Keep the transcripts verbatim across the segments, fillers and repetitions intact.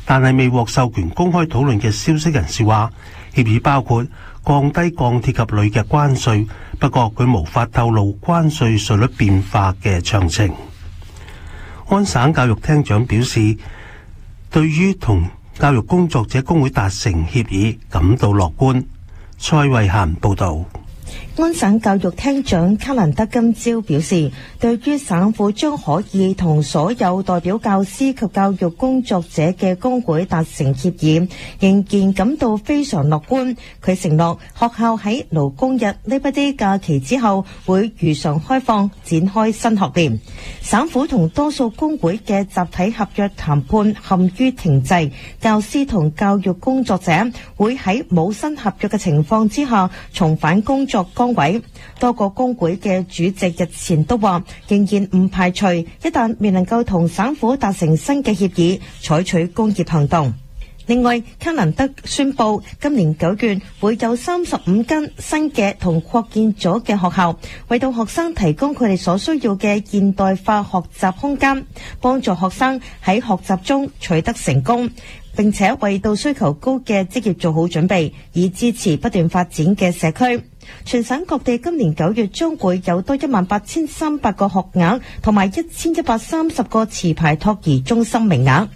但係未獲授權公開討論嘅消息人士話，協議包括降低鋼鐵及鋁嘅關稅，不過佢無法透露關稅稅率變化嘅詳情。安省教育廳長表示，對於同教育工作者工會達成協議感到樂觀。蔡慧嫻報道。 安省教育廳長卡蘭德今朝表示，對於省府將可以同所有代表教師及教育工作者嘅工會達成協議，仍然感到非常樂觀。佢承諾學校喺勞工日 Labor Day 假期之後會如常開放，展開新學年。省府同多數工會嘅集體合約談判陷於停滯，教師同教育工作者會喺冇新合約嘅情況之下重返工作崗位。多個工會嘅主席日前都話，仍然唔排除一旦未能夠同省府達成新嘅協議，採取工業行動。另外，卡蘭德宣布今年九月會有三十五間新嘅同擴建咗嘅學校，為到學生提供佢哋所需要嘅現代化學習空間，幫助學生喺學習中取得成功，並且為到需求高嘅職業做好準備，以支持不斷發展嘅社區。全省各地今年九月將會有多一萬八千三百個學額，同埋一千一百三十個持牌托兒中心名額。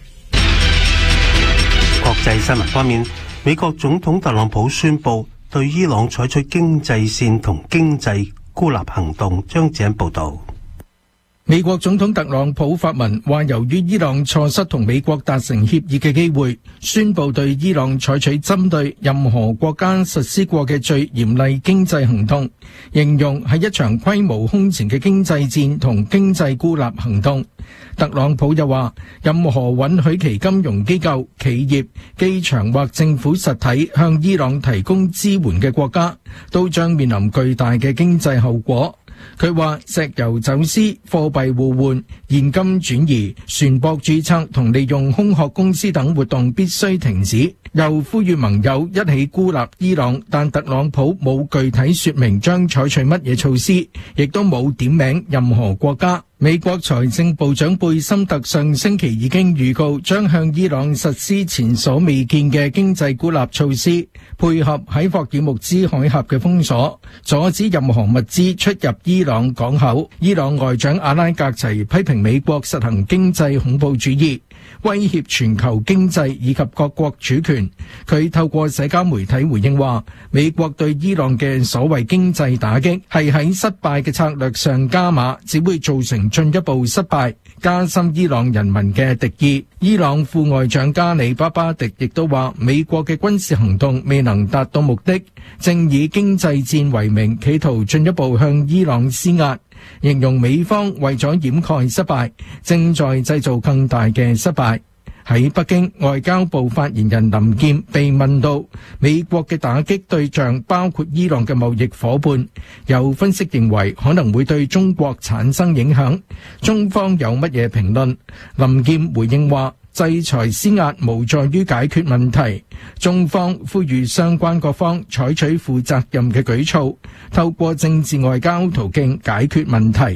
國際新聞方面，美國總統特朗普宣布對伊朗採取經濟線同經濟孤立行動。張井報道。 美國總統特朗普發文話，由於伊朗錯失同美國達成協議嘅機會，宣布對伊朗採取針對任何國家實施過嘅最嚴厲經濟行動，形容係一場規模空前嘅經濟戰同經濟孤立行動。特朗普又話，任何允許其金融機構、企業、機場或政府實體向伊朗提供支援嘅國家，都將面臨巨大嘅經濟後果。佢話石油走私、貨幣互換、現金轉移、船舶註冊同利用空殼公司等活動必須停止，又呼籲盟友一起孤立伊朗，但特朗普冇具體說明將採取乜嘢措施，亦都冇點名任何國家。美國財政部長貝森特上星期已經預告將向伊朗實施前所未見嘅經濟孤立措施，配合喺霍爾木茲海峽嘅封鎖，阻止任何物資出入伊朗港口。伊朗外長阿拉格齊批評美國實行經濟恐怖主義，威脅全球經濟以及各國主權。佢透過社交媒體回應話，美國對伊朗嘅所謂經濟打擊係喺失敗嘅策略上加碼，只會造成進一步失敗，加深伊朗人民嘅敵意。伊朗副外長加里巴巴迪亦都話，美國嘅軍事行動未能達到目的，正以經濟戰為名，企圖進一步向伊朗施壓，形容美方為咗掩蓋失敗，正在製造更大嘅失敗。喺北京，外交部發言人林劍被問到美國嘅打擊對象包括伊朗嘅貿易夥伴，有分析認為可能會對中國產生影響，中方有乜嘢評論？林劍回應話，制裁施壓無助於解決問題，中方呼籲相關各方採取負責任嘅舉措，透過政治外交途徑解決問題。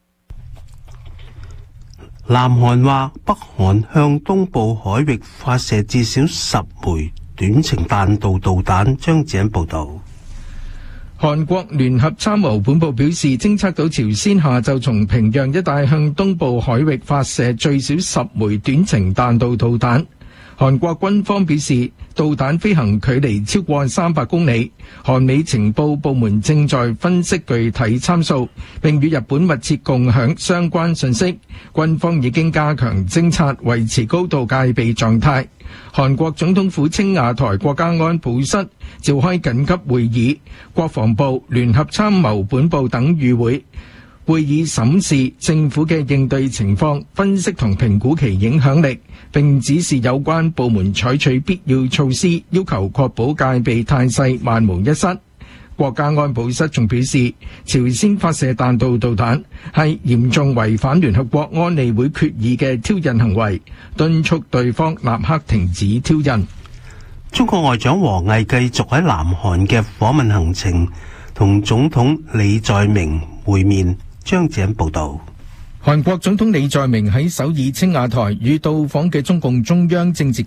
南韓話北韓向東部海域發射至少十枚短程彈道導彈。張井報道。 韓國聯合參謀本部表示，偵測到朝鮮下晝從平壤一帶向東部海域發射最少十枚短程彈道導彈。韓國軍方表示，導彈飛行距離超過三百公里。韓美情報部門正在分析具體參數，並與日本密切共享相關信息。軍方已經加強偵察，維持高度戒備狀態。韓國總統府青瓦台國家安保室召開緊急會議，國防部、聯合參謀本部等與會。會議審視政府嘅應對情況，分析同評估其影響力，並指示有關部門採取必要措施，要求確保戒備態勢萬無一失。國家安保室仲表示，朝鮮發射彈道導彈係嚴重違反聯合國安理會決議嘅挑釁行為，敦促對方立刻停止挑釁。 中國外長王毅繼續喺南韓嘅訪問行程，同總統李在明會面。張井報道。 韓國總統李在明喺首爾青瓦台與到訪嘅中共中央政治局